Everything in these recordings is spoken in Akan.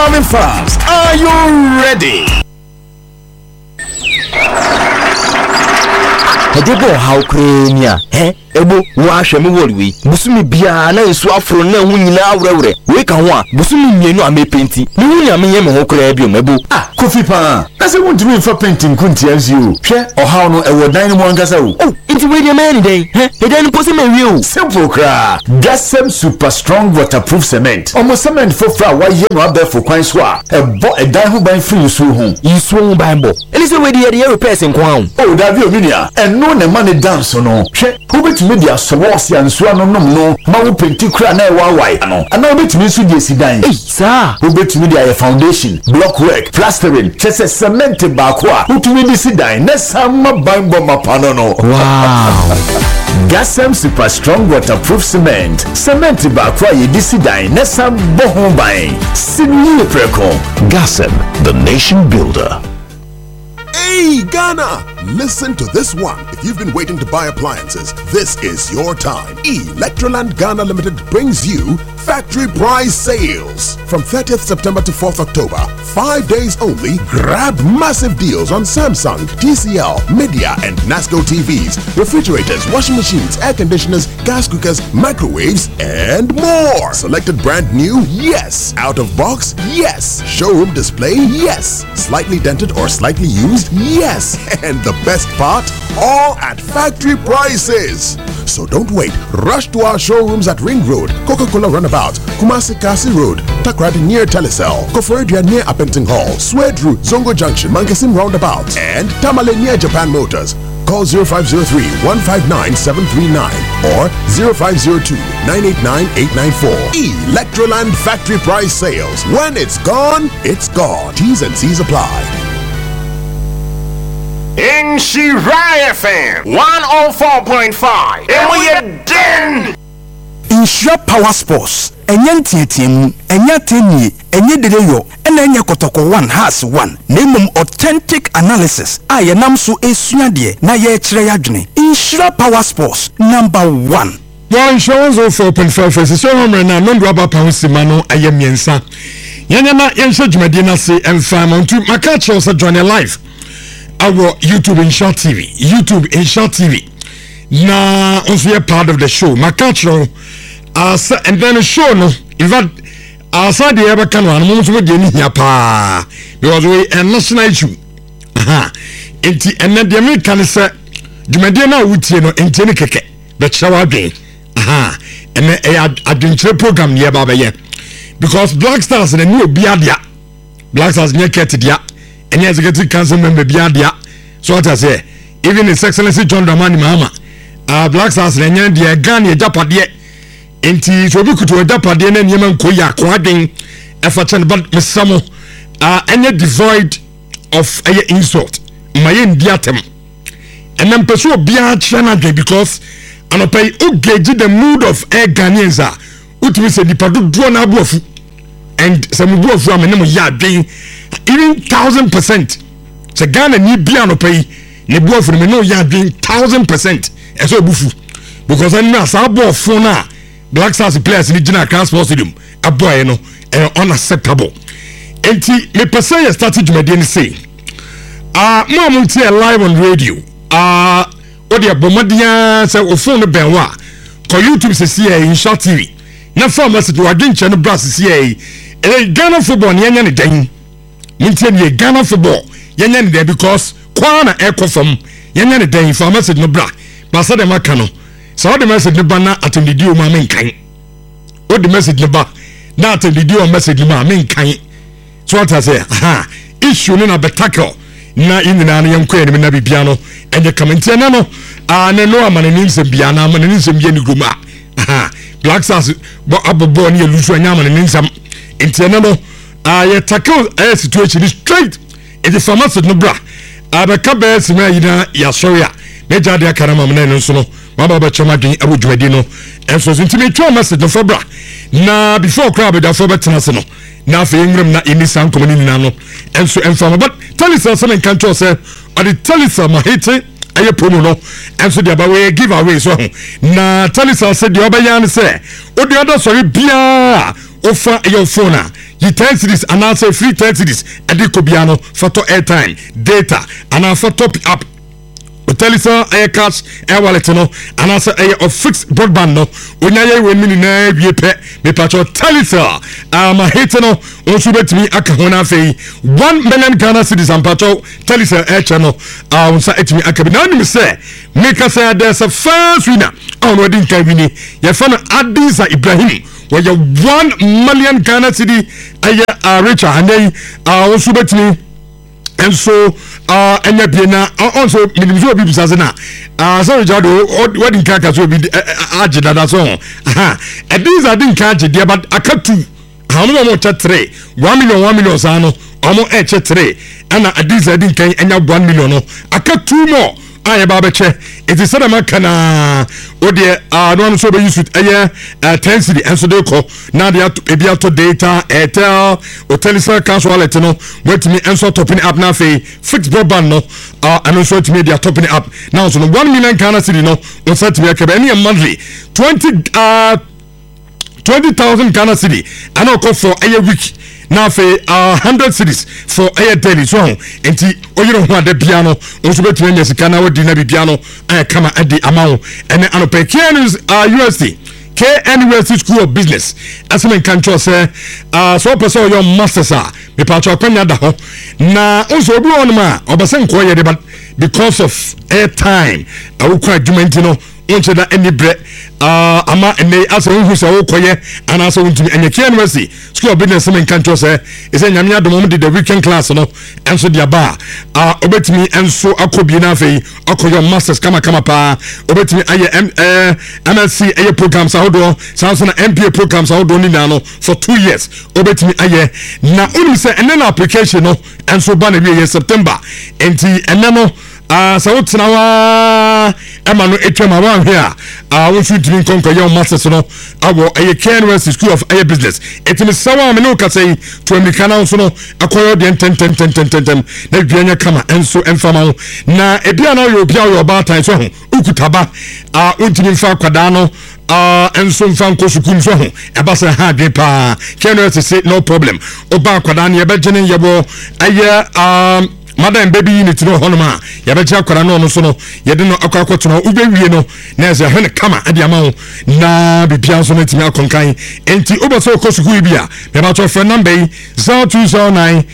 loving fans, are you ready? Edebo how krenya ebo wa hweme woriwi busumi bia na nsu afro na hu nyina awrewre we ka ho a busumi mienu amepenti ni hu nya menye me ho kra bi omebo Kofi pa na se wuntumi fa painting kunti anzi o hwe ohaw no ewo dan ni mo ankasa o inti we dey man den edan posi me wi o simple kra Gasem super strong waterproof cement omo cement fofra wa ye no abefo kwan so a ebo edan ho ban free so ho isu ho ban bo eni se we dey repairs nko an o da bi ominia eno ne ma ne dance no hwe ubetumi dia sowos ya nsu anonom no ma wo penti kra na e wawai ano ana ubetumi nsu die sidan sa ubetumi dia foundation block work plastering chese cement ba ko a utumi di sidan na sama bambo mapano no wow Gasem super strong waterproof cement ba ko a yedi sidan na sam boho ban sinu preko Gasem, the nation builder. Hey Ghana, listen to this one. If you've been waiting to buy appliances, this is your time. Electroland Ghana Limited brings you factory price sales. From 30th September to 4th October, 5 days only, grab massive deals on Samsung, TCL, Media and Nasco TVs, refrigerators, washing machines, air conditioners, gas cookers, microwaves and more. Selected brand new? Yes. Out of box? Yes. Showroom display? Yes. Slightly dented or slightly used? Yes. And the best part? All at factory prices. So don't wait. Rush to our showrooms at Ring Road, Coca-Cola Runabout, Kumasi Kasi Road, Takrady near Telecel, Koforidua near Appenton Hall, Swedru, Zongo Junction, Mankasim Roundabout, and Tamale near Japan Motors. Call 0503-159-739 or 0502-989-894. Electroland Factory Price Sales. When it's gone, it's gone. T's and C's apply. In Shirai FM 104.5. And we are done. Insure Power Sports. Enyantietiemu, enyateni, enyedeyo, enye kotoko 1 has 1. Name authentic analysis. Aye namso esuadie na ye kire yadwene. Insure Power Sports number 1. One insurance of 4.5 so homre na no aba pound simano aye miensa. Yenya na yenhye dwumade na se emfa montu maka che so join live. Our YouTube Insure TV. YouTube Insure TV. Na also a part of the show. Makacho and then the show no. In fact, outside the ever can one most of the here pa because we a national issue. And then the American say Jumadena wutie no enteni keke but shower again. And then a adventure program near Baba ye. Because Black Stars and a new biadia. Black Stars near Ketidia. And he has a get council member biadia. So what I say, even His Excellency John Dramani Mahama, Black Stars and the Ghana Japadie, and so we could do a Japadie and Yemen Koya, Quading, Efferton, but Miss Samo, any devoid of a insult, my indiatem. And then pursue Bia Chanage because I pay gauge the mood of air Ghanaians, which we said the Padu Dwana Bofu, and some Bofu, and no yard being even 1000%. So Ghana ni biano pay ne boy for me no ya doing 1000% so bufu because I know sa boy for na Black Stars players ni Gina Transport Stadium a boy no unacceptable. Enti me person ya started dwumade ni say mo amunti live on radio odi abomadia say o phone ben wa ko YouTube se see Insure TV na form message wa dwinche no brass see Ghana football ni anya ne dan munti ni Ghana football yenya ne because kwana ekofam yenya ne den for message no bra ba sa de maka no so the message no ba na atendidi o ma men kan o the message no ba na atendidi o message no ma men kan so what I say issue no na betackle na inina na yenko ene na bibia no enye comment na no ne no amane ni nsem bia na amane ni nsem bia ni groma Black Stars abobo ni elusu anya amane ni nsem entiana no ye tackle situation is straight. It is famous no bra. Abeka be sima yina ya sorry a. Meja de akarama mena no so no. Mama ba choma dwen abu dwade no. Enso ntimi twa message no for bra. Na before crowd da for betena se no. Na fe nwrem na eni san komani nina no. Enso enfama but tell us something can to say or the tell us ma hate aye promo no. Enso de ba we give away so. Na tell us say de obayan say. O de other sorry bia ofa your phone yi 10 cities anase free 10 cities ade kobiano photo airtime data ana photo up Telisa air cash air wallet no anasa air of fixed broadband no onya ye we mini na wie pe me pacho Telisa ma hit no onso betimi aka ho na fei 1 million Ghana cedis am pacho Telisa air channel onsa etimi aka bi na nim say make us say there's a first winner on wedding kai wini ye fa no Adisa Ibrahim where 1 million Ghana cedi aye Richard and then onso betimi and so enya biena also minimzo bi bisase na sorry jado wedding kaka so bi agida da so these are din kaje dia but akatu hanu mo cha 3 1 million sano omo eche 3 ana adiza din kan enya 1 million no akatu mo aye ba beche iti sada makana ode no so be use aye 10 cedi enso de ko na dia ebia to data airtel Telisa cash wallet no wetimi enso topping up na fe fixed broadband no and so to media topping up now so 1 million Ghana cedi no on set me akebe any monthly 20,000 Ghana cedi and o for a week now for 100 cities for air daily so enti oyiro ho ade piano onso betumi nya sika na wodi na bibiano kama ade amount ene anope KNU's USD KNUST School of Business aseme control say so person your masters me pa cho kwanya da ho na onso obi won ma obasen ko ye de but because of airtime awukwa adwumenti no onche da any bre ama ene asa hu so okoye ana so ntumi enye KNUST School of Business aseme control say is nyamia dom de the weekend class no enso dia ba obetimi enso akobi na afei akoyo masters kama pa obetimi aye MSc aye programs ahodo sanso na MBA programs ahodo ni na no for 2 years obetimi aye na unim say ene application no enso ba na wie September enti ene no so wotsena wa ema no etwema wa hwe won shoot me konko your masters no awo aye KNUST School of Air Business etimi sawa me no ka say to americana so no akoyo de 10 na bianya kama enso enfama na ebia na yo bia yo ba tan so ho ukutaba ontimi mfa kwada no enso mfa nko sukun so ho eba se ha dwe pa KNUST say no problem oba kwada na ye be gene yebo aye madam baby unit no honoma ya be akwara no so no ye de no akwakoto no ubewie no na eze hene kama ade amawo na bibia so no timi akonkan enti oboso kosuku bia me ba to friend number 0209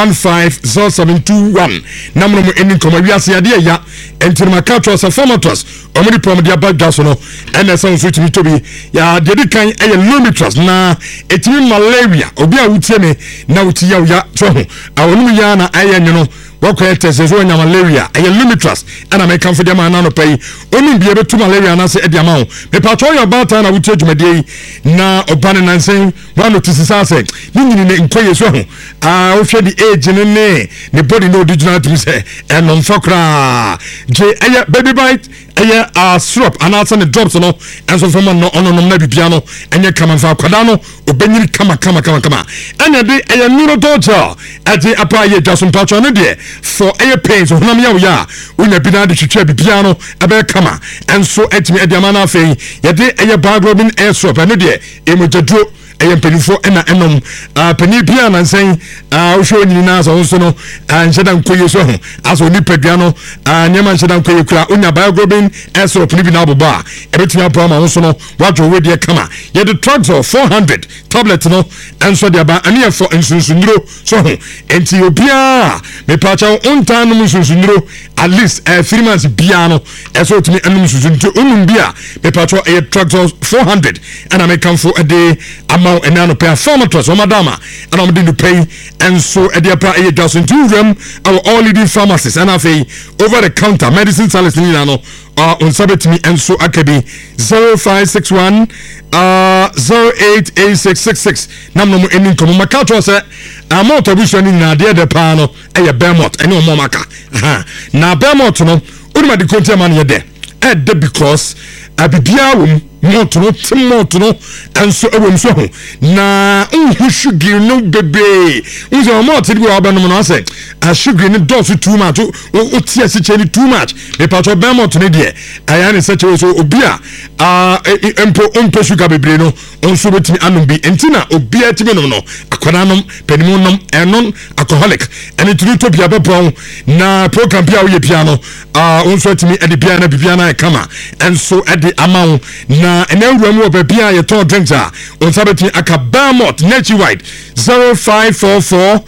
150721 namno mo eni koma wiase ade ya enti no makato so formatos omri prom dia bagda so no ene so so timi tobi ya de kan eye lomitras na etimi malaria obi a wutie me na wuti ya so ho awonu ya na eye nyono wakwa tese so nya malaria eye lomitras ana me kan for dem ana no pay onu bia betu malaria na se e dia ma ho me patro your bata na wuti adwumade na obane nansen wano tisisa se ni nyini ne nkoye so ho ohwe di age ne body no original to say and on fakra je eye baby bite eye syrup anasa ne drops no enso from no ono na bibia no enye kama fa kwada no obenyiri kama anya de eye neuro doctor ati apa ye jason patro no de for eye pains honam ya unya bina de twetwa bibia no abe kama enso etimi ediama na afei ye de eye baglobin air syrup no de emojadro eye penifo ena enom pani bia na nsen ohwo nyini na so no nhyeda nkoye so ho aso ni padua no nyema nhyeda nkoye kura onya bioglobin esro pani bi na aboba ebetumi apama ho so no wadwo we de kama ye the drugs of 400 tablet no enso de ba ani for nsunsuniro so ho enti obia me pacha ontan no nsunsuniro at least 3 months bia no eso tumi enum nsunsuniro onum bia me pacha e drugs of 400 and I make come for a day and now pay formatos or madama and I'm going to pay and so at the pra 8,000 room our all leading pharmacists and over the counter medicine sales no on sabet me and so akabi 0561 088666 namno mo enin komo makato se amount abuso ni na de pa no eye Belmont ene o maka na Belmont no oduma de konti man ye de because abibia wom motono timotono enso ewom so ho na unhu sugar no bebe unzo mot bi wa banum no say a sugar no dose too much o tie se cheni too much me pa to ben mot no de aya ne se che so obi a empo sugar bebre no onso betimi anom bi entina obi a timi no akodanom penimunom enon alcoholic ene tunu to bia bepon na program bia wo ye bia no onso timi ede bia na bibia na kama enso ede amawo na enawuram wo bia ye to drinks a on sabeti akabamot nature wide 0544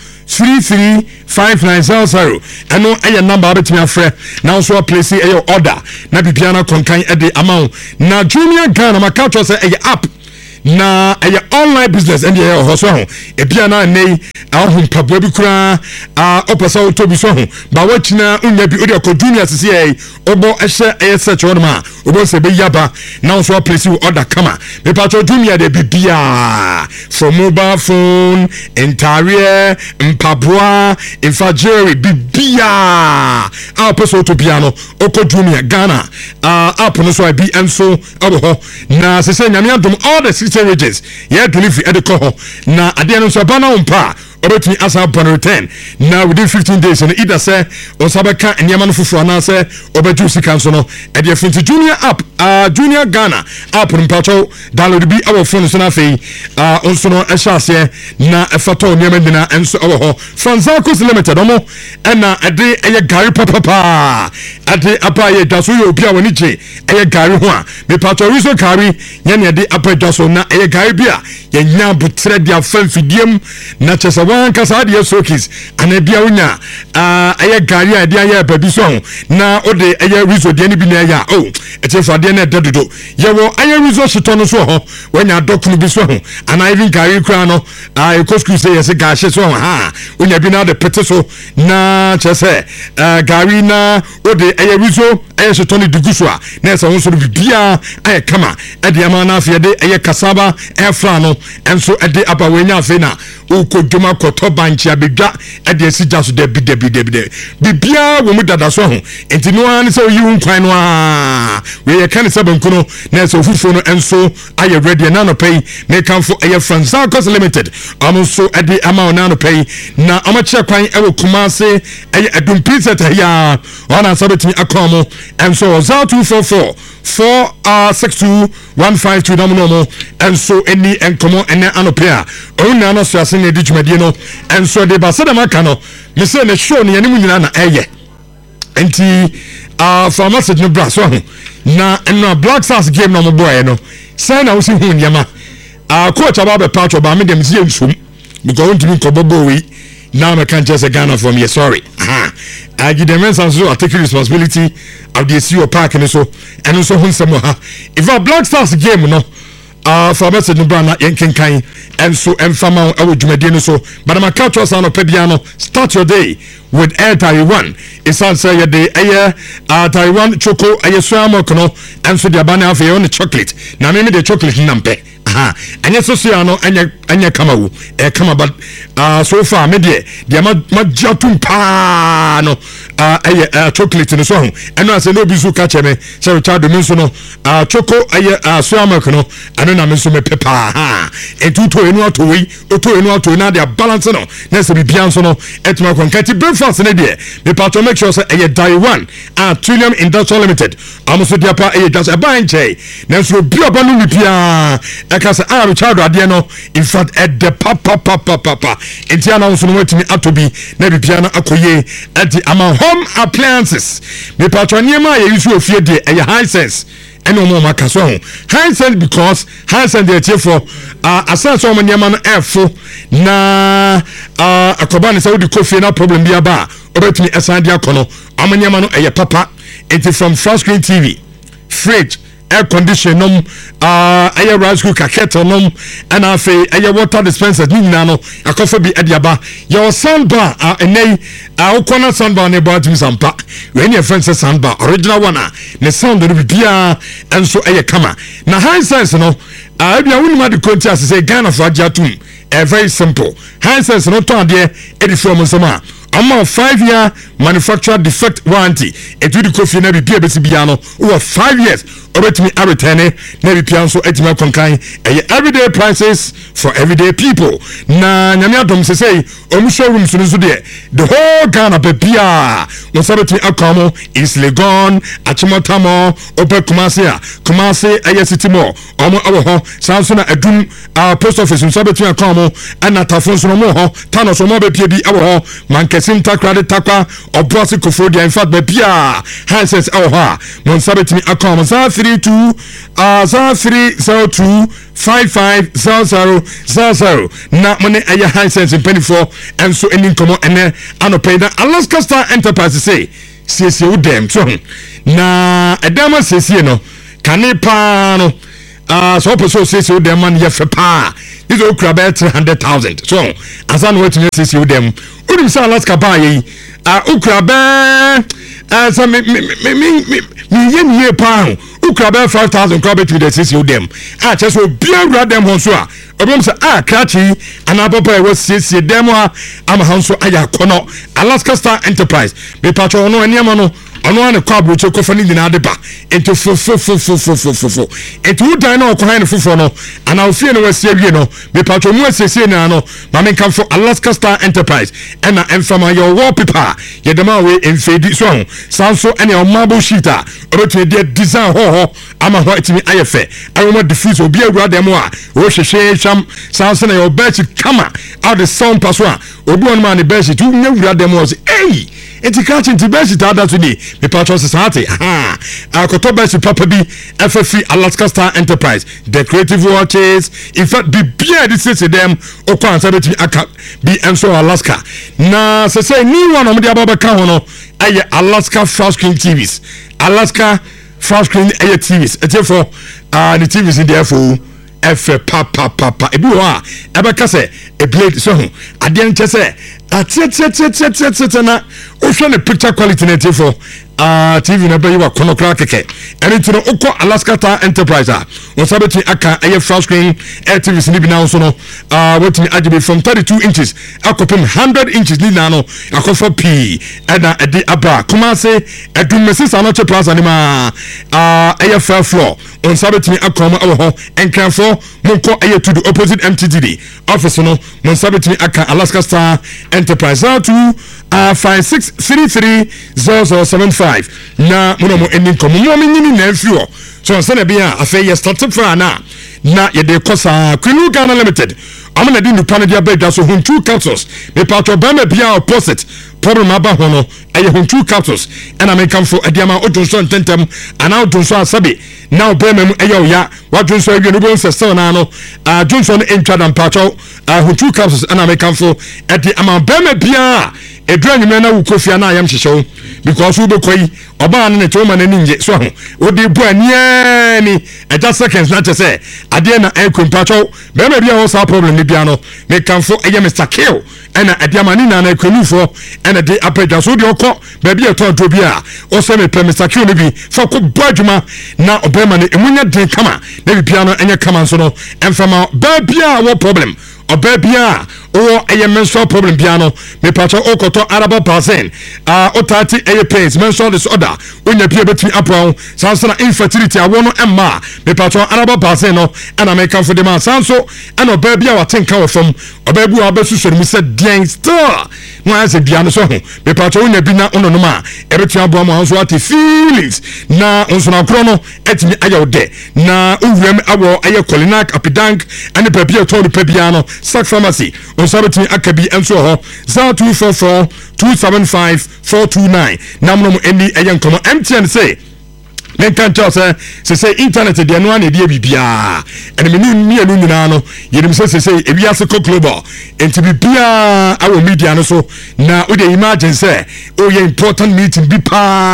335900 eno eye number betimi afre na so place eye order na bibia na konkan ede amawo na Junior Ghana makacho say eye app na eye online business and eye hoso ho e bia na nei ahun pabwa bi kura opesa otobi so ho ba wachina unya bi odi ko junior sisi eye obo ehye eye search on ma obo se be yaba na so place order kama me pacho junior de bibia from mobile phone entire mpabwa infajeri bibia opesa otobi ano oko junior Ghana app no so bi enso obo ho na sese nyame adom all the regions yeah delivery at the call na ade no so bana umpa obetumi asa upon return now within 15 days and either say osabeka enyama no fufu na say obeju sika so no e dey finti junior app Junior Ghana app mpacho download bi our phone so na fei onso no ehase na efato enyama dina enso ho Franzacos Limited omo na ade eye gari papa ade apa ye daso ye obi a woni je eye gari ho a me pacho riso gari nya ne ade apa daso na eye gari bia ye nya butre dia fanfidiem na chesa wan kasa de sokis anabia wonya eye gari a de aye babi so na ode eye riso de ni bi na ya echefa de na dedodo ye wo eye riso shito no so ho wonya dokunu bi so ho ana even gari kra no ekosku say yes gashi so ha wonya bi na de pete so na chese gari na ode eye riso eye shito ni dugu so a na esa won so bibia eye kama ede ama na afie de eye kasaba efra no enso ede aba wonya afi na ukoduma koto banchi abedwa ede esija so de bibia wo mu dada so ho enti no an se oyi nkwan no a we ye kan se banku no na se ofufo no enso aye ready na no pay me kan fo aye Franzacos Limited amonso ede ama na no pay na amache kwan ewo Kumase aye adum pizza ya ona sabetimi akomo enso 0244 462 nomo enso eni enkomo ene anopia ona no so ase na di dwumadie no enso de ba sada maka no me se ne show ne yanim nyina na eye enti pharmacy no bra so ho na eno Black Stars game no mo boy no say na wo si hu nyama coach aba be patch oba me dem si ensum because won timi ko bobo we now I can't just Ghana from here sorry I give them answer so I take responsibility of the CEO park and so hun some ha if a Black Stars game no for message no brand yankin kan and so enfama e wodwumade no so but my catch us on pediano start your day with Air Taiwan it's answer your day air Taiwan choco aye swamok no and so the abana afi on chocolate na me the chocolate nampe anya so no anya kama wu kama but so far me de majatum pa no chocolate no so ho eno ase no bi so ka che me se Richard me so no choco so amako no eno na me so me pepa entuto enu ato wi oto enu ato na de balance no na se bibia so no etuma konkati breakfast ne de me pato make sure say Taiwan Trillium Industrial Limited amoso dia pa just banche na so bi oba no bibia ekase Richard ade no in fact at the papa entiana so no wetimi atobi na bibia na akoye at the home appliances me pato niema ye use ofie de Hisense eno mo maka so Hisense because Hisense dey tie for asase o niema no efo na akoba ne Saudi coffee na problem bia ba obetimi esande akono amanyama no eye papa it from flat screen TV fridge air conditioner air rice cooker kettle and afi air water dispenser ni no akofa bi adiaba your soundbar enei okona soundbar ne about sampa when your friend says soundbar original one ne sound no bia enso air kama na Hisense no abia wonima de contact say Ghana for ajatum very simple Hisense no ton de edi from sama ama 5-year manufacturer defect warranty etu di kofi na bibia besi bia no over 5 years obetimi a return na bibia nso etimi konkan everyday prices for everyday people na nyame adom sesei omu showroom so de the whole Ghana bebia no sabetimi akomo is Legon Achimotamo Ope Kumasi City Mall omo awo ho sanso na adum post office no sabetimi akomo ana tafon so mo ho tano so mo bepie bi awo ho mankesim takrade takwa obosi kofodia in fact bebia handsets awo ha mon sabetimi akomo 332 na money aya handsets in 24 and so any komo ene anopay na Alaska Star Enterprise say siesie wo dem so na edama siesie no kanepa no so person siesie wo dem man ye fe pa this o kra bet 300,000 so asan what you siesie wo dem unim say Alaska ba yi ukra be so me ye pa ukra be 5,000 kra bet with the siesie wo dem just so bia dem ho so obom say krachi anababa e was siesie dem ama hanso aya kono Alaska Star Enterprise be patro no aniama no ono ane kwa broche kofa ni nyina de ba ento fo ento dan na okwan ne fofo no ana ofie no wasie wie no be patro mu asiesie na no ma men kan for Alaska Star Enterprise ena enfama your wallpaper ye dema we enfedi so sanso ene o marble sheeter obetu de design ho ama ho etimi ayefe awoma diffuse obi awura dem a wo hwehwe sham sanso na your batch kama out the sound pass one obi on man batch tu nyawura dem o say hey enti catch enti batch ta da to ni me patron society akoto batch papa bi FFC Alaska Star Enterprise decorative watches in fact be beard this is them okwan sabeti aka bi enso Alaska na say ni one of the ababa kan ho no aye Alaska flat screen TVs Alaska flat screen TVs etefo the TVs in there for efe papa ebi ho a ebeka se e blade so ho ade nche se atietietietietieti na o hwe ne picture quality na etefo TV na be yiwa kono kra keke eni no uko Alaska Star Enterprise on sabeti aka aye flat screen TVs ni bi na so no wetimi ajibe from 32 inches akopem 100 inches ni na no akofo p eda edi aba kuma se edum mesisa no che plaza ni ma aye fair floor on sabeti akoma awo ho enkanfo monko aye to the opposite MTD office no mon sabeti aka Alaska Star Enterprise to 56330075 na mo eni komo mo nyini na afio so se na bia afa ye start for na ye de kosa Kwenu Ghana Limited amana di nupa na dia beda so huntu capsules me patro bama bia opposite problem aba ho no eye huntu capsules and I come for adiama odunso ntentem ana odunso asabe now bema mu eye ya wadunso awie no bo nse na no adunso no entwa patro huntu capsules and I come for adi ama bema bia edra nyime na wukofia na ayam hyehyew because we be koi oba ne to ma na ninje so ho odi bu ania ni eja seconds na say ade na ekompacho be ma bia ho sa problem ni bia no me kanfo eye Mr. Kill ena ade amani na na ekonufo ena de apagya so de okọ ba bia to do bia o se me pe Mr. Kill ni bi fa ko badwuma na obema ne emunya den kama na bia no enye kama so no emfama ba bia wo problem obabia o eye menstrual problem piano me patcho okoto araba percent otati eye pains menstrual disorder onya pie betimi apron sansana infertility awono emma me patcho araba percent no ana me kan for dem sanso ana obabia watenka wofam obabu abesusu mu se den star no ase bia no so ho me patcho onya bi na ono no ma ebetimi abo am anso ati feelings na onso na kro no etimi ayode na uwrem awo eye Kolinak Apidank ane babia to de pabia no Sac Pharmacy on sabati akabi enso ho 0244 275 429 namno eni eyen komo MTN say men kan tell say internet de no na de bibia and me ni anu nyina no yedim say ebiase ko global enti bibia our media no so na we dey imagine say oh yeah important meeting bi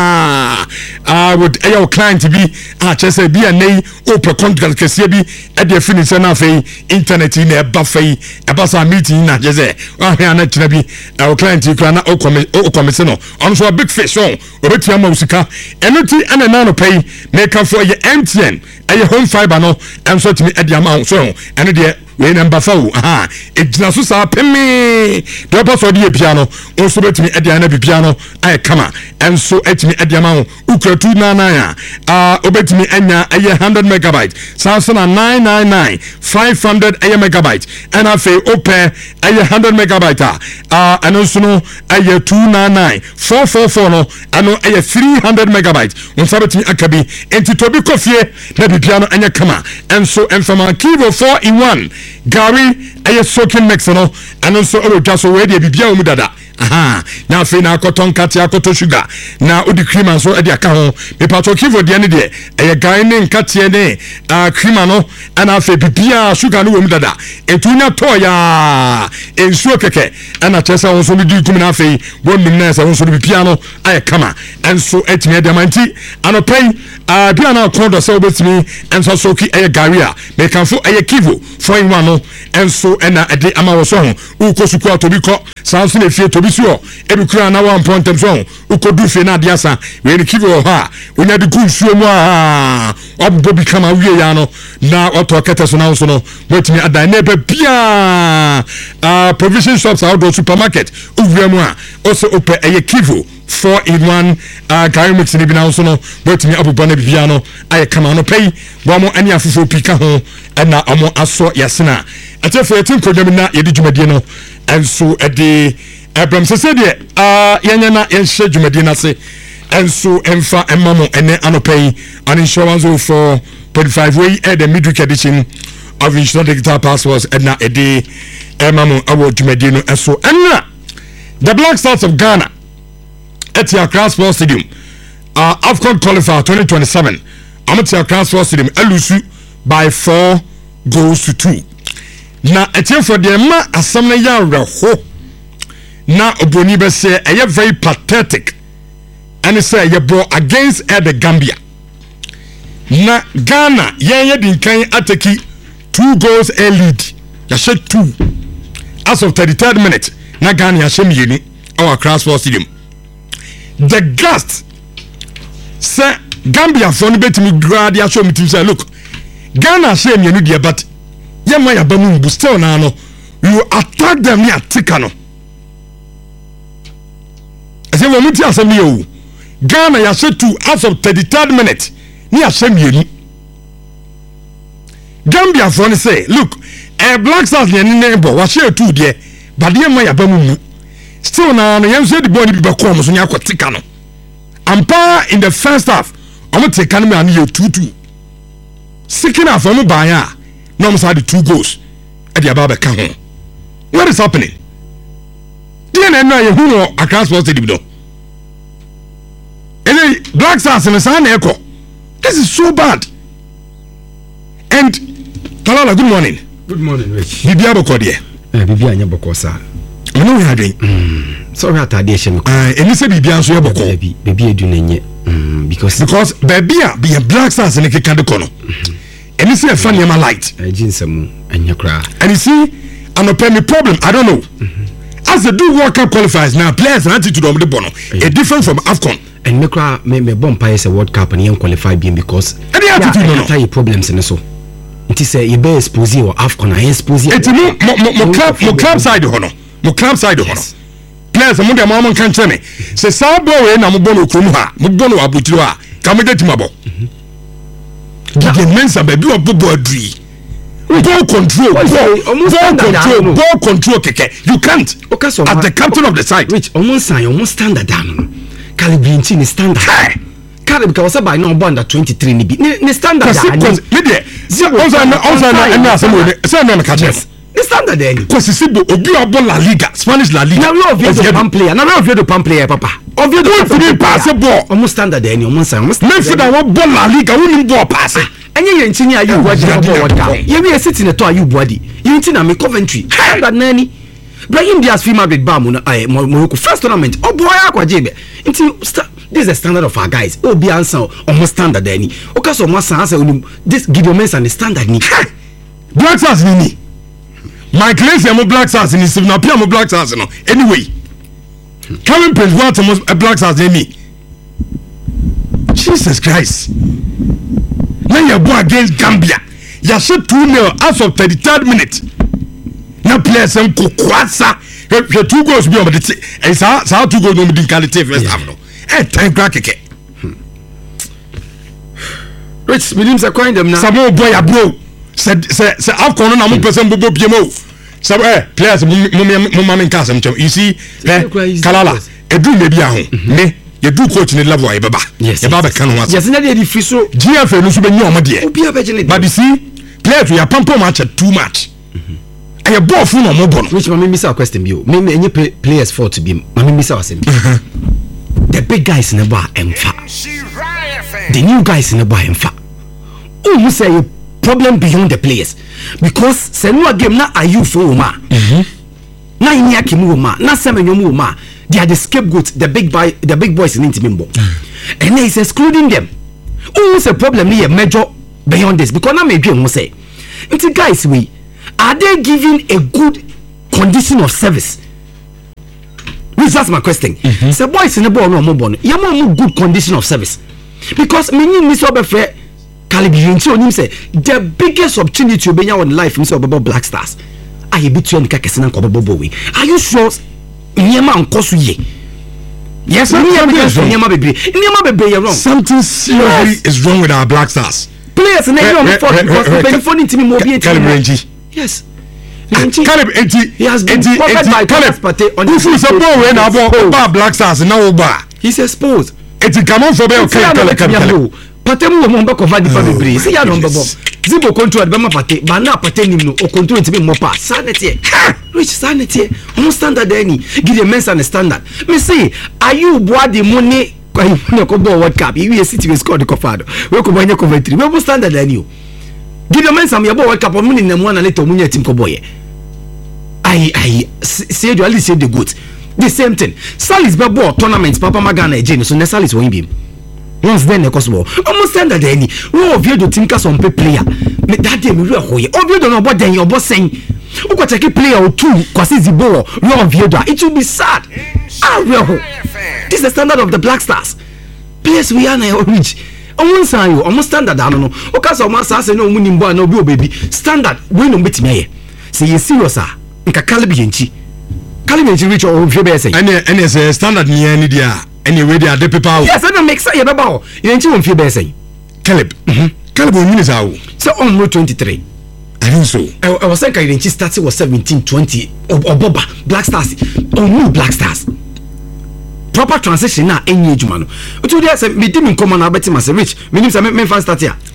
pa would your client be say bi anei open contract kese bi e dey finish na fei internet na e ba fei e ba sa meeting na je say ahia na kina bi our client kra na o come no on so big fish on obetia ma usika enuti ana na no pay make up for your MTN and your home fiber no and so to me at the amount so and the we number 4 ejina so sa peme de pa so de piano o so betimi e de ana bi piano ay kama enso etimi e de ma ho ukra 299 obetimi anya aye 100 megabyte Samsung 999 500 aye megabyte and afi open aye 100 megabyte anonso no aye 299 444 no ano aye 300 megabyte on sabetimi akabi enti to bi kofie na bi piano anya kama enso enfama Kivo 4-in-1 Gary aye soaking mix no anonso orodwa so we de bibia o mu dada na afi na akoton kate akoto sugar na odi cream so e de aka ho me pato Kivo de ne de aye Gary ne nkate ne cream no ana afi bibia sugar no wo mu dada etunya toya ensuo keke ana chesa won so bi kum na afi wonum na se won so bibia no aye kama enso etime de manti anopai bia na kondo se obetimi enso soki aye Gary a me kanfo aye Kivo 4-in-1 no enso ena ede ama wo so ho ukosuku atobiko sanso na fie tobisuo ebikura na 1 point so ukodu fie na de asa we ni Kivo ha onya de kunsuo mu obo bi kama wie ya no na oto kete so na so no wetimi adan na be bia provision shops outdoor supermarket uwia mu o se ope aye Kivo 4-in-1 Gary mix ni bi na so no wetimi abubo na bibia no aye kama no pay bo mo ani afufo pika ho na amo aso yasena atefo yetin kodwam na yedi dwumadie no enso ede Abraham sese de yenya na yenhye dwumadie na se enso emfa emamo ene anopai an insurance for 25 way at the midweek edition of Insurance Digital Passports na ede emamo awo dwumadie no enso enna the Black Stars of Ghana at the Accra Sports Stadium AFCON qualifier 2027 amateur Accra Sports Stadium elusu by 4 goals to 2 na etiefo de ma asam na ya reho na obroni be say eye very pathetic and say ye bro against the Gambia na Ghana ye din kan ataki 2 goals a lead ya she 2 as of 33rd minute na Ghana ya she mienu our Accra Sports Stadium the gust say Gambia for no betimi grade ya show me team say look Ghana share mienu dia but yema ya bamu mbu still na no you attack them ni atika no ase wo muti asemi o Ghana ya share 2 as of 33rd minute ni ashe mienu Gambia for no say look Black Stars ni neighbor wa share 2 dia but yema ya bamu mbu still na no yem say the ball ni bi be ko mo so nya akotika no ampa in the first half omo take kan me an ye 2-2 second half omo ban ya no mo say the 2 goals e dia ba be ka ho what is happening DNA na ye hu no Accra Sports Stadium do any Black Stars in san eko this is so bad and Talala good morning Rich bibia boko de bibia anya boko sa no we hadwen sorry atade hye me eni se bibia nso ye boko bibia edu na nye because bibia be Black Stars in keka de kono eni se fa niam light jinsam anya kra and you see anope me problem I don't know as they do World Cup qualifiers now players and attitude of the bono a different from AFCON and me kra me bompa is a World Cup and you qualify bien because any attitude no no problems in so it is a be expose or AFCON I expose it mo club side hono mo club side hono players mo de mo kan chene se sabo we na mo bono krum ha mo bono abutiro ha ka mo de timabo the mensa baby obobo adri ball control keke you can't at the captain of the side which almost standard down calibrate ni standard carry because by no bond 23 ni standard because me there also na say no catch the standard then because sibo obi obo La Liga Spanish La Liga na we oviedo pan player na we oviedo pan player papa oviedo pass ball almost standard then almost me fit that one ball La Liga we need ball pass enye yentini ayu body ye we sit in to ayu body yentini na me Coventry standard nani Brahim Diaz fi Madrid ba mu na Morocco first tournament boy akwaje be nti this is the standard of our guys obi answer almost standard then okaso mo san answer this Gideon Mensah and standard ni Black Stars ni Michael Essien mo Black Stars ni Stephen Appiah mo Black Stars no anyway Kevin Prince Boateng mo Black Stars ni Jesus Christ when you go against Gambia yɛahyɛ 2-0 as of 33rd minute na players nkokoasa hwɛ 2 goals bi ɔmde te saa 2 goals no ɔmde nka de te first half no tan kora kɛkɛ Rich minim sɛ kwan dem na samo boy abro sɛ afcon no na mo pɛsɛ mbobo biemo sɛ players mo mama nka asɛm kyɛm you see kalala edu me bia ho me yedu coach ne level ay baba yeba be kan ho asɛm yes na dey free so GFA no so be nyi omo de obi abegene but you see players we are pampo match too much aye ball fu no mo bo no which mama miss a question bi o me enye players fault bi mama miss a asɛm the big guys in the bar emfa the new guys in the bar emfa who say problem beyond the players because say no game na are you for ma na ini akimu ma na semenyomu ma they are the scapegoat the big boys in intimimbo and he is excluding them who say problem ni major beyond this because na me dwe mo say nti guys we are they giving a good condition of service? That's my question. Say boys in the ball no mo bon. You more good condition of service. Because me ni so be fair Calibri nti onim say the biggest opportunity you be on life me say obobo Black Stars. Aye bitu en ka kese na nkobobo we. Are you sure nyema nkoso ye? Yes, nyema bebre you wrong. Something seriously is wrong with our Black Stars. Players na you on because be phone intimi mo be Calibri. Yes. Caleb he has been covered by Caleb Pate on the Black Stars now bar. He's exposed. It's come on for Caleb. Pate mu mo be cover the bebre. See ya don babo. Zibo control be ma Pate, ba na Pate nim no o control it be mo pa. Sanity. Rich sanity. On standard any. Give the men's and standard. Me say, are you boy the money no ko ball World Cup. You City we score the Cofado. We ko boy Coventry. We standard any. Give the men's some your World Cup money na mo na later mo team ko boy. I say you at least say the good. The same thing. Salis be ball tournaments Papa Magana again so na Salis won be. Once then possible. Almost standard any. We Oviedo tinka some player. Me that day me we hoye. Oviedo no boy then your boss saying. Who go take a player or two kwasi Zibo we Oviedo. It will be sad. This is the standard of the Black Stars. Players we are na rich. Almost standard no. Oka so ma say no munimbo na obi obebi. Standard we no betime ye. Say you serious ah. Nka Calibri yenchi reach or be say any say standard ni any dia anyway they are the people yes I don't make say ye baba o yenchi won fe be say Caleb on is how so on 23 I think so I was saying yenchi started was 17-20 oboba Black Stars new Black Stars proper transition na enye adwuma no to dey say me dim nkomo na beti mas rich me nim say me fan start here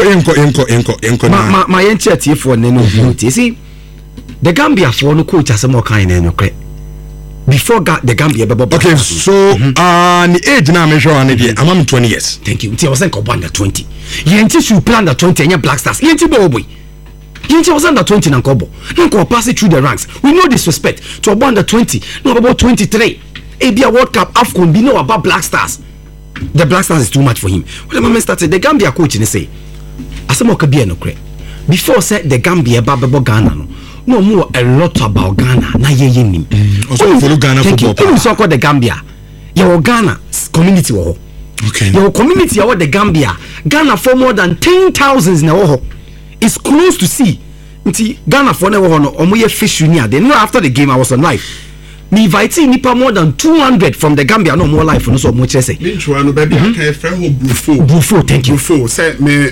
enko ma yenchi atiefo ne no bi see the Gambia for no coach as more kind no cre before the Gambia okay so the age na me show an dey I'm 20 years thank you I was saying ko under 20 yenti should plan the 20 anya Black Stars yenti boy yenti was under 20 na kobo na ko pass it through the ranks we know disrespect to under 20 no about 23 Abia World Cup AFCON be know about Black Stars the Black Stars is too much for him when the man started the Gambia coach ni say asemo ka bia no cre before say the Gambia babebo Ghana no more a lot about Ghana na ye nim also follow Ghana football so called the Gambia your Ghana community wo okay your community what the Gambia for more than 10,000 na wo it's close to see nti Ghana for na wo no omoye fish unia then after the game I was on live me inviting nipa more than 200 from the Gambia no more life no so much say Minchua no baby can friend ho Brufo thank you Brufo say me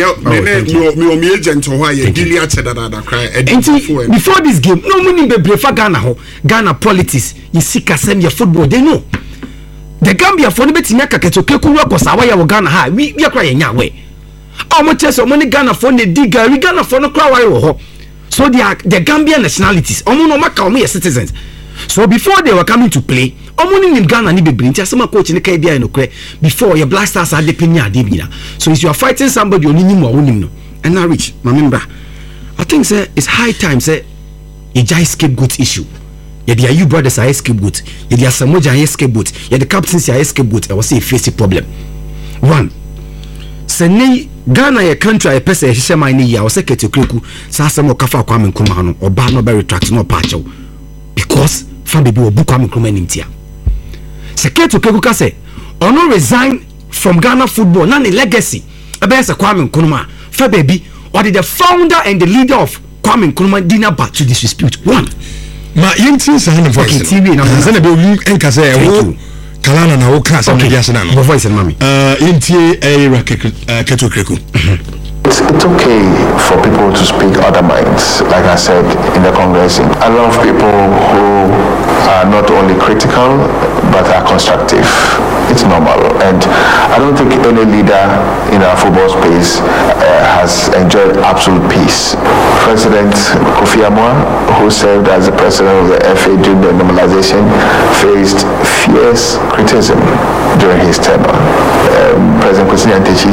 agent ho aye dealing at that cry before this game no money be brefa Ghana ho Ghana politics you see kasem your football they know the Gambia for no betimi akaketo kekuru akosawa ya Ghana ha we akra ye nya we omo so money Ghana for ne diga we Ghana for no kra wa ho so the Gambian nationalities omo no maka omo citizens. So before they were coming to play, omuni in Ghana ni bebre nti asema coach ni kai bia no kre before your Black Stars are depending adebina. So if you are fighting somebody onim mo wonim no. And now Rich, remember, I think say it's high time say a jai scapegoat issue. Yeah, the you brothers are scapegoat. Yeah, the Samoja are scapegoat. Yeah, the captains are scapegoat. I was say face a problem. One, say Ghana a country a person hye man ni ya o say ketekreku sa asem o kafa Kwame Nkrumah no oba no be retract no patcho because fa baby o Kwame Nkrumah nimtia Seketo Kekuka say ono resign from Ghana football na ne legacy ebe say Kwame Nkrumah fa baby or did the founder and the leader of Kwame Nkrumah dinner back to disrespute? One. Ma yenti sa na voice. TV na na be wu enka say wo kalana na wo ka sa na dia na no. Voice mami. Yenti era keto kreku. It's okay for people to speak other minds. Like I said in the Congress, I love people who are not only critical but are constructive. It's normal, and I don't think any leader in our football space has enjoyed absolute peace. President Kofi Annan, who served as the president of the FA during the normalization, faced fierce criticism during his tenure. President Kwesi Nyantakyi,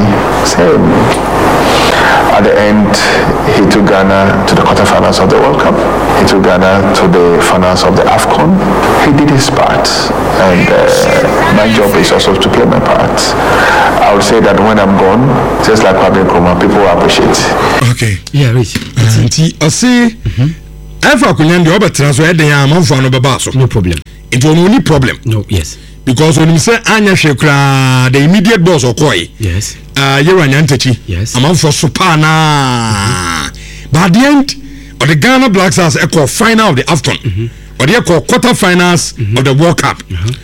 same. At the end, he took Ghana to the quarterfinals of the World Cup. He took Ghana to the finals of the AFCON. He did his part, and my job is also to play my part. I would say that when I'm gone, just like Kwame Nkrumah, people will appreciate. Okay. Yeah, Rich. I see. Ever kunyandi oba transfer eden ya amanfo no beba so. No problem. It will only problem. No, yes. Because when you say anya hwekra the immediate boss okoi. Yes. Yewa Nyantakyi. Yes. Amanfo super na. But at the end of the Ghana Black Stars equal final of the AFCON. Or the equal quarterfinals of the World Cup.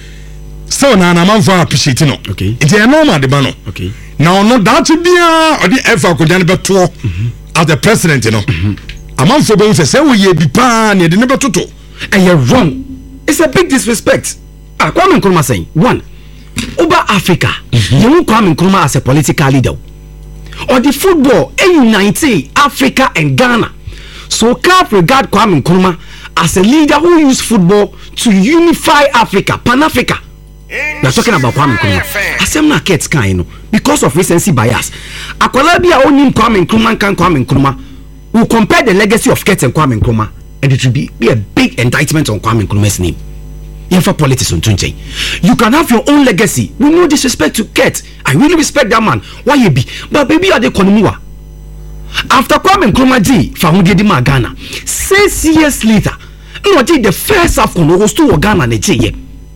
So na amanfo appreciate no. Okay. It's a normal de bano. Okay. Now no that bia or the ever ko dan beto as the president you know. Amanfo be say we ye bi pa na de ne betoto. And you're wrong. It's a big disrespect. Kwame Nkrumah saying, one, over Africa, you won't Kwame Nkrumah as a political leader. Or the football, unite Africa and Ghana. So CAF regard Kwame Nkrumah as a leader who used football to unify Africa, Pan-Africa. We're talking about Kwame Nkrumah. Asemna Kets can, you know, because of recency bias. Akwalabia only Kwame Nkrumah can Kwame Nkrumah will compare the legacy of Kets and Kwame Nkrumah, and it will be a big indictment on Kwame Nkrumah's name. For politics on Tunche. You can have your own legacy. We no disrespect to Kurt. I really respect that man. Why you be? But baby are the Konumuwa. After Kwame Nkrumah G, Famudi Ma Ghana, 6 years later, no did the first AFCON was to Ghana ne.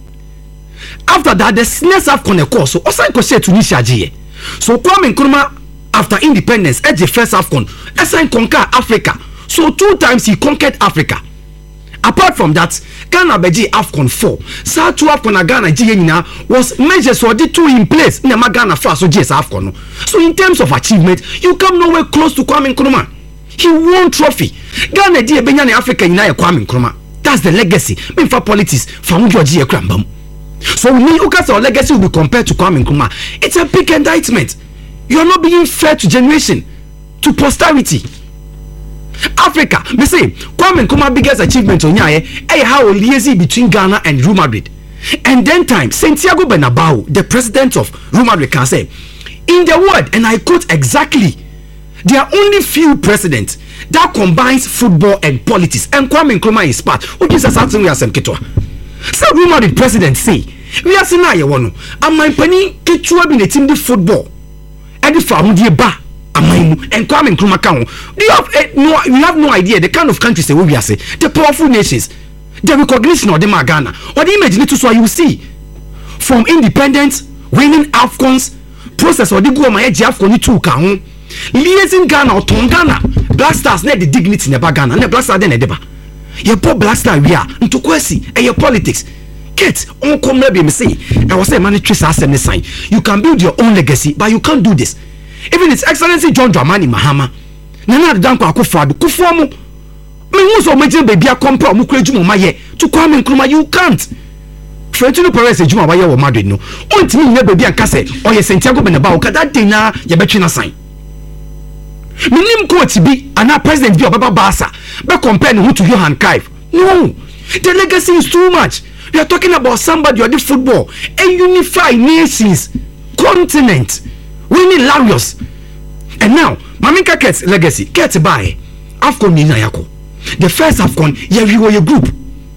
After that, the next AFCON course, so Osan Kose Tunisia G. So Kwame Nkrumah, after independence, at the first AFCON, Osan conquer Africa. So 2 times he conquered Africa. Apart from that, Ghana beji AFCON 4. Sa 2 AFCON Ghana G was measures or the 2 in place. Nema Ghana first so GS AFCON. So in terms of achievement, you come nowhere close to Kwame Nkrumah. He won trophy. Ghana G Benyane Africa in Kwame Nkrumah. That's the legacy. Mean for politics, from Georgia Krambam. So we need our legacy will be compared to Kwame Nkrumah. It's a big indictment. You are not being fair to generation, to posterity. Africa, me say, Kwame Nkrumah's biggest achievement on how liaison between Ghana and Real Madrid. And then time, Santiago Bernabeu, the president of Real Madrid, can say, in the word, and I quote exactly, there are only few presidents that combines football and politics, and Kwame Nkrumah is part. Who gives us something we are some kitwa? So Real Madrid president say, we are saying now you want to, and my penny kitwa be the team the football, and the family ba. And Kwame Nkrumah can. Do you have you have no idea the kind of countries that we are saying, the powerful nations, the recognition of them are Ghana, or the image it so you see from independence, winning AFCONs, process or the go my AFCON 2 can liaising Ghana or Ghana, Black Stars need the dignity in the Ghana, and the Black Stars then edeba. Your poor Black Star we are into kwesi and your politics. Get on come maybe me say I was say monetary system sign. You can build your own legacy, but you can't do this. Even His Excellency John Dramani Mahama, Nana Danko Akufo-Addo, Kufuomo, me who so much baby a compare mu kura juma maye to Kwame Nkrumah, you can't. Florentino Perez juma maye wo Madrid no. Ontimi nye baby anka say oye Santiago Bernabeu ka that day na ye betwe na sign. Minim coach bi ana president bi obaba Barca, be compare who to Johan Cruyff. No. The legacy is too much. We are talking about somebody who did football and unify nations, continent. Winning Larios. And now, Maminka Ket's legacy. Ket by AFCON Nina Yako. The first AFCON, you were your group.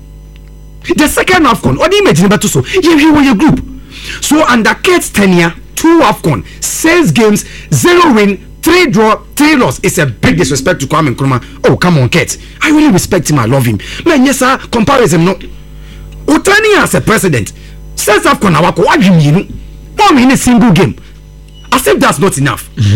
The second AFCON, or the image in Batuso, you were your group. So under Ket's tenure, 2 AFCON, 6 games, 0 win, 3 draw, 3 loss. It's a big disrespect to Kwame Nkrumah. Oh, come on, Ket. I really respect him. I love him. Man, yes, sir. Comparison, no. Utani as a president, says AFCON Awako, what do you mean? One in a single game. As if that's not enough.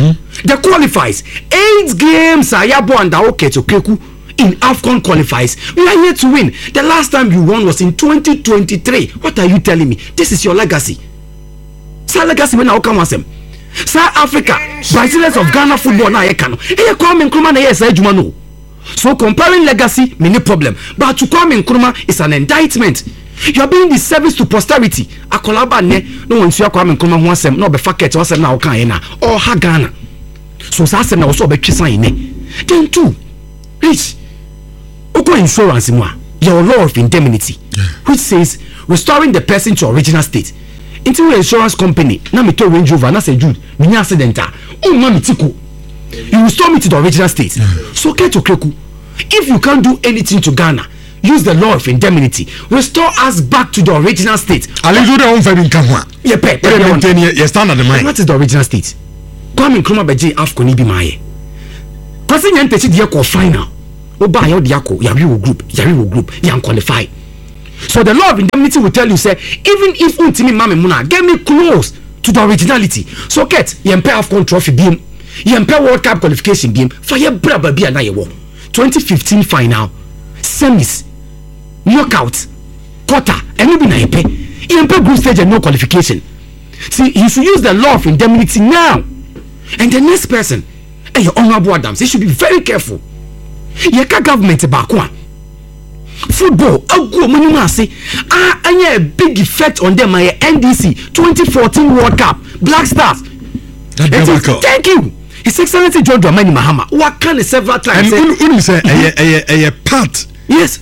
The qualifiers 8 games are yabo and okay to Keku in AFCON qualifiers. We are here to win. The last time you won was in 2023. What are you telling me? This is your legacy. Sa legacy when I come was him. South Africa, Brazilians of Ghana football na yekano. E Kwame Nkrumah na yesa adwuma no. So comparing legacy many problem, but to Kwame Nkrumah is an indictment. You are being the service to posterity. Akolaba ne no one see Kwame Nkrumah ho asem no be faket asem na okan ye na or ha Ghana. So sa asem na wo so be twisan ne. Then two, rich Oko insurance mo your law of indemnity which says restoring the person to original state. Into an insurance company na me to Range Rover na say Jude me accident o ma me tiku you restore me to the original state. So get to Kreku, if you can't do anything to Ghana, use the law of indemnity, restore us back to the original state. Alizu de on very come yeah pe maintain your standard the mind. What is the original state? Kwame Nkrumah beje AFCON ni bi maye kasi nyante chi de ko final oba ya de akọ yari wo group yan qualify. So the law of indemnity will tell you say even if untimi mame muna get me close to the originality. So get yempe AFCON trophy beam, yempe World Cup qualification beam for ye braba bia na ye wo 2015 final, semis, knockout, quarter, and be na yempe group stage and no qualification. See, you should use the law of indemnity now. And the next person, your honorable Adams, you should be very careful. Yeka government back one. Football, agu money say a big effect on them. My NDC 2014 World Cup Black Stars. Thank you. His Excellency John Dramani Mahama. What can several times? And when you say a part, yes.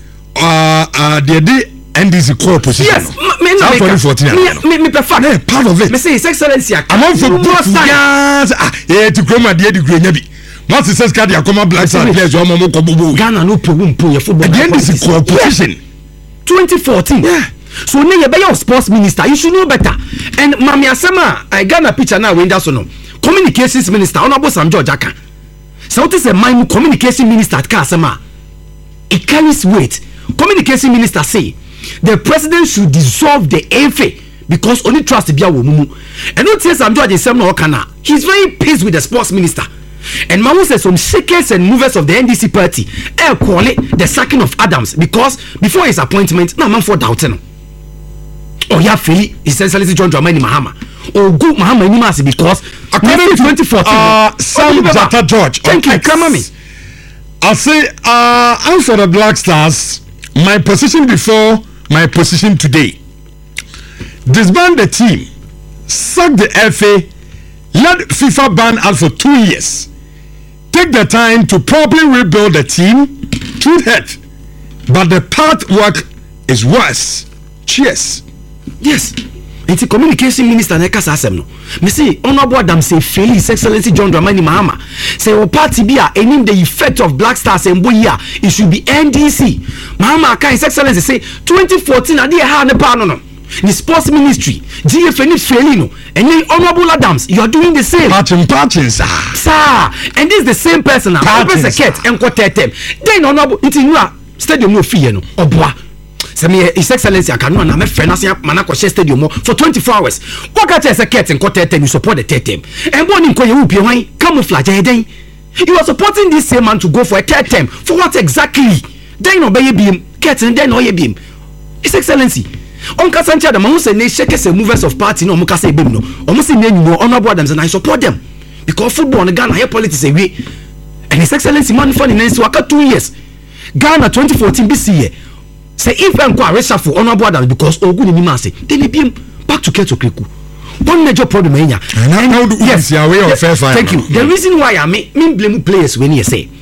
The NDC core position. Yes, me prefer part of it. Me say His Excellency. I'm on for yes. To grow my dear degree. What is this card? Come Black Stars players. Ghana no problem. Your football. The NDC core position. 2014. Yeah. So now you be your sports minister. You should know better. And Mami Asama, I Ghana picture now. When that's no communications minister. Honorable Sam George Aka. So what is a my communication minister at Kasama? It carries weight. Communication minister say the president should dissolve the AFA because only trust the Bia Womumu. And not say Sam George Sam Okana. He's very pissed with the sports minister. And Mamu says some shakers and movers of the NDC party call it the sacking of Adams because before his appointment, no man for doubting. Oh yeah, Philly, His Excellency John Dramani Mahama. Oh good Mahama Nimasi because according to 2014, Sam Zata George. Thank you, come on me. I'll say I'm for the Black Stars. My position before, my position today. Disband the team, sack the FA, let FIFA ban out for 2 years. Take the time to properly rebuild the team. Truth hurt, but the path work is worse. Cheers. Yes. It's a communication minister na kasa asem no. Me say honorable Adam say His Excellency John Dramani Mahama say o party bia enim the effect of Black Stars and boya it should be NDC. Mahama aka His Excellency say 2014 ade ha ne pa no. The sports ministry GFN Felino and then honorable Adams you are doing the same patching sir and this is the same person now secret and quartetem then honorable it's in stadium no fee no oboa His Excellency I cannot na me friend as manako stadium for 24 hours what got a secret and quartetem you support the tetem and born in koye upie wan camouflage then you are supporting this same man to go for a third term for what exactly then obey beam curtain then oye beam His Excellency on Kasancha the man who say ne shake say movers of party no mukasa ebem no omo say ne no honorable Adams and I support them because football in Ghana here politics away and His Excellency man for the waka 2 years Ghana 2014 BC year say if enko reshuffle honorable Adams because ogun ni ma say then be back to Keto Kreku one major problem enya and yes way of fair fight. Thank you. The reason why I mean blame players when you say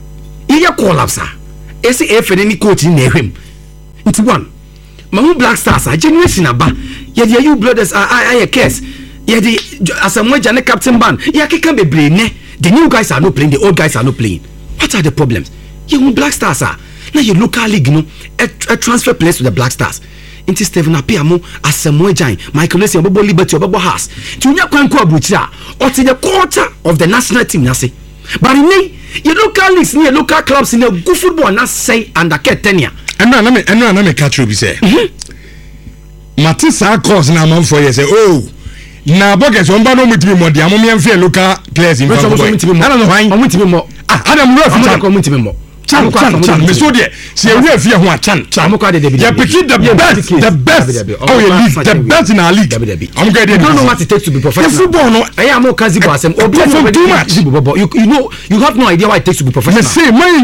iya collapse ese efe ni coach ni ehwem it's one Mamu Black Stars a generation aba ye the you brothers are case ye the Asamoah ne captain ban ye keka bebre ne the new guys are not playing the old guys are not playing. What are the problems? You Black Stars are now your local league no a transfer place to the Black Stars into Stephen Apiamo Asamoah Michael Essien Obobo Liberty Obobo Haas to nya kwanko abuchira or to the quarter of the national team na say but in your local leagues near local clubs in a good football na say under tenure. And now me catch you be say. Matisa cause na man for you say oh na Bogus on ba no mutimi mo de amom yemfe local players in football ana no hwan omutimi mo adam no afi chan omutimi mo chan me so de se ewu afie ho a chan ya pick the best oh you league the best in our league I'm going to don't know what it takes to be professional football no I am okazibo asem obi too much you know you have no idea what it takes to be professional say my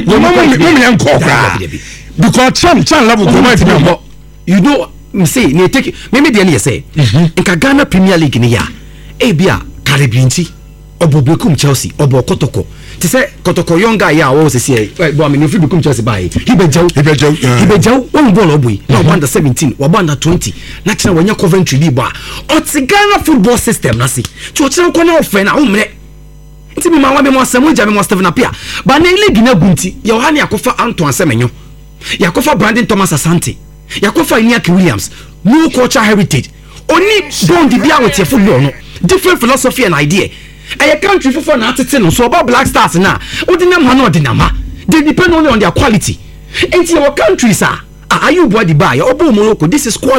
because chan level go might be you know me say ne take me dey na say in Ghana Premier League ni ya e bia Caribbean ti obobekum Chelsea obo Kotoko ti say Kotoko young guy ya wo say bo me no fi bekum Chelsea bai hibejaw won ball oboy na under 17 wa under 20 na kina wanya Coventry bi ba o ti Ghana football system na si ti o kira ko na ofe na o mre nti bi ma wa me mo asem oja me mo Stephen Apia ba na league na gunti ya wa ne akofa Antoine Semenyo ya akofa Brandon Thomas Asante yakofa Iñaki Williams no cultural heritage only bond bia with your football no different philosophy and idea a country for na atete no so about Black Stars na odinam ha no odinam ha they depend only on their quality and your countries are you body buy obo Morocco this is quality